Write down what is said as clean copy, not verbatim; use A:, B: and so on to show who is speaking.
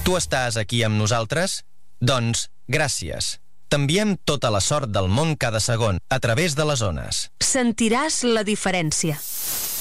A: Tu estàs aquí amb nosaltres? Doncs, gràcies. T'enviem tota la sort del món cada segon, a través de les ones.
B: Sentiràs la diferència.